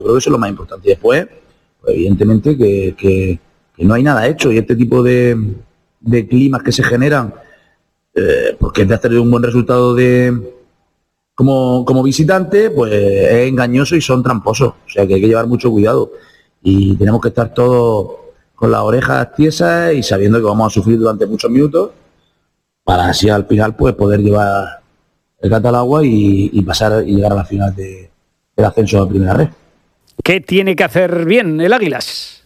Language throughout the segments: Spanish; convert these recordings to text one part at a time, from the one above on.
Creo que eso es lo más importante. Y después, pues, evidentemente, que no hay nada hecho, y este tipo de climas que se generan, porque es de hacer un buen resultado como visitante, pues es engañoso y son tramposos. O sea que hay que llevar mucho cuidado y tenemos que estar todos con las orejas tiesas y sabiendo que vamos a sufrir durante muchos minutos para así al final pues poder llevar el gato al agua y pasar y llegar a la final del ascenso a Primera Red. ¿Qué tiene que hacer bien el Águilas?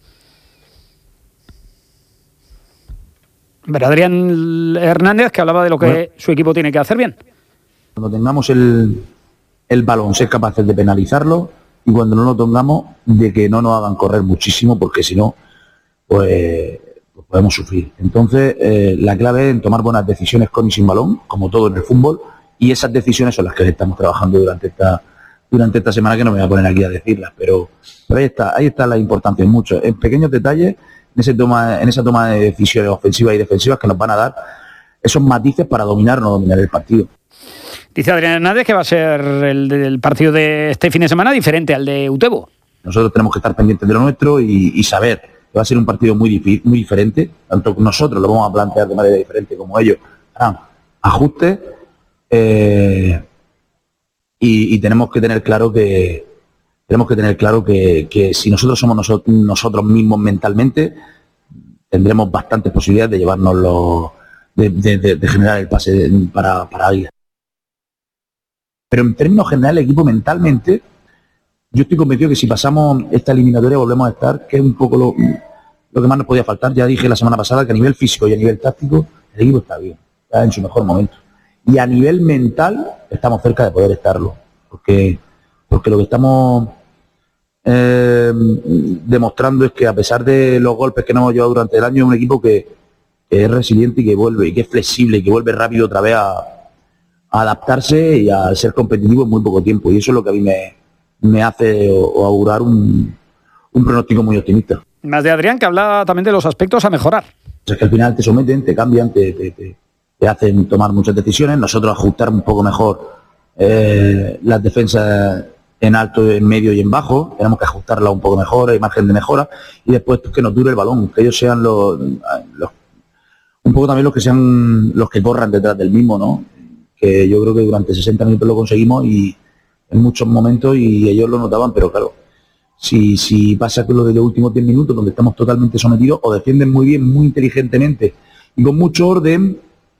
Pero Adrián Hernández, que hablaba de lo que su equipo tiene que hacer bien. Cuando tengamos el balón, ser capaces de penalizarlo, y cuando no lo tengamos, de que no nos hagan correr muchísimo, porque si no, pues podemos sufrir. Entonces, la clave es en tomar buenas decisiones con y sin balón, como todo en el fútbol, y esas decisiones son las que estamos trabajando durante esta semana, que no me voy a poner aquí a decirlas, pero ahí está la importancia, en pequeños detalles, en esa toma de decisiones ofensivas y defensivas que nos van a dar esos matices para dominar o no dominar el partido. Dice Adrián Hernández que va a ser el partido de este fin de semana diferente al de Utebo. Nosotros tenemos que estar pendientes de lo nuestro y saber que va a ser un partido muy diferente. Tanto nosotros lo vamos a plantear de manera diferente como ellos harán ajustes. Y tenemos que tener claro que si nosotros somos nosotros mismos mentalmente, tendremos bastantes posibilidades de llevarnos de generar el pase para Águilas. Pero en términos generales, el equipo mentalmente, yo estoy convencido que si pasamos esta eliminatoria volvemos a estar, que es un poco lo que más nos podía faltar. Ya dije la semana pasada que a nivel físico y a nivel táctico el equipo está bien, está en su mejor momento. Y a nivel mental estamos cerca de poder estarlo, porque lo que estamos demostrando es que a pesar de los golpes que nos hemos llevado durante el año, es un equipo que es resiliente y que vuelve, y que es flexible y que vuelve rápido otra vez a adaptarse y a ser competitivo en muy poco tiempo, y eso es lo que a mí me hace augurar un pronóstico muy optimista. Más de Adrián, que habla también de los aspectos a mejorar. Es que al final te someten, te cambian, te hacen tomar muchas decisiones. Nosotros ajustar un poco mejor las defensas en alto, en medio y en bajo, tenemos que ajustarla un poco mejor, hay margen de mejora, y después que nos dure el balón, que ellos sean un poco también los que sean los que corran detrás del mismo, ¿no? Que yo creo que durante 60 minutos lo conseguimos y en muchos momentos, y ellos lo notaban, pero claro, si pasa con lo de los últimos 10 minutos donde estamos totalmente sometidos, o defienden muy bien, muy inteligentemente y con mucho orden,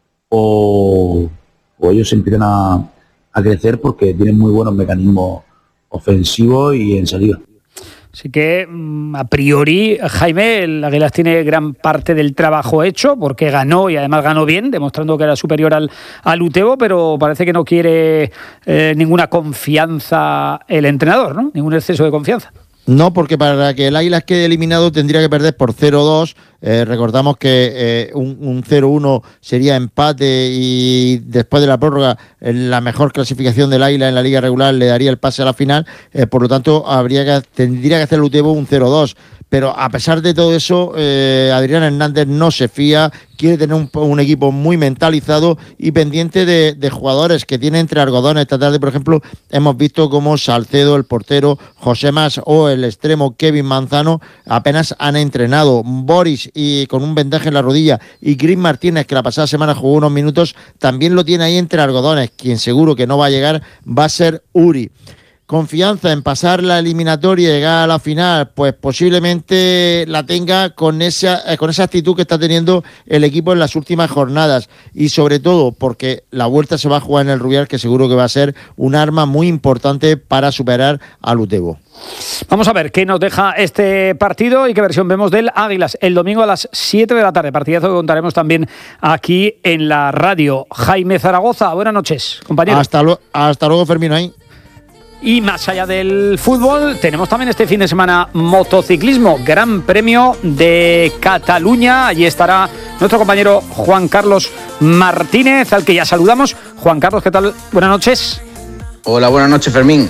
o ellos se empiezan a crecer porque tienen muy buenos mecanismos ofensivos y en salida. Así que, a priori, Jaime, el Águilas tiene gran parte del trabajo hecho, porque ganó y además ganó bien, demostrando que era superior al Utebo, pero parece que no quiere ninguna confianza el entrenador, ¿no? Ningún exceso de confianza. No, porque para que el Águilas quede eliminado tendría que perder por 0-2. Recordamos que un 0-1 sería empate y después de la prórroga la mejor clasificación del Águila en la liga regular le daría el pase a la final. Por lo tanto, tendría que hacer el Utebo un 0-2. Pero a pesar de todo eso, Adrián Hernández no se fía, quiere tener un equipo muy mentalizado y pendiente de jugadores que tiene entre algodones. Esta tarde, por ejemplo, hemos visto cómo Salcedo, el portero, José Mas o el extremo Kevin Manzano apenas han entrenado. Boris, y con un vendaje en la rodilla, y Chris Martínez, que la pasada semana jugó unos minutos, también lo tiene ahí entre algodones. Quien seguro que no va a llegar va a ser Uri. Confianza en pasar la eliminatoria y llegar a la final, pues posiblemente la tenga con esa actitud que está teniendo el equipo en las últimas jornadas, y sobre todo porque la vuelta se va a jugar en el Rubial, que seguro que va a ser un arma muy importante para superar al Utebo. Vamos a ver qué nos deja este partido y qué versión vemos del Águilas el domingo a las 7 de la tarde, partidazo que contaremos también aquí en la radio. Jaime Zaragoza, buenas noches, compañero. Hasta luego, Fermín. Ahí. Y más allá del fútbol, tenemos también este fin de semana motociclismo, Gran Premio de Cataluña. Allí estará nuestro compañero Juan Carlos Martínez, al que ya saludamos. Juan Carlos, ¿qué tal? Buenas noches. Hola, buenas noches, Fermín.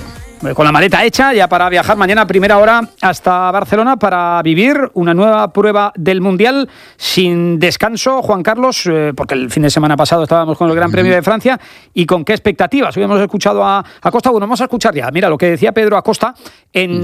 con la maleta hecha ya para viajar mañana a primera hora hasta Barcelona para vivir una nueva prueba del Mundial sin descanso, Juan Carlos, porque el fin de semana pasado estábamos con el Gran Premio de Francia. ¿Y con qué expectativas? Hoy hemos escuchado a Acosta. Bueno, vamos a escuchar ya. Mira lo que decía Pedro Acosta en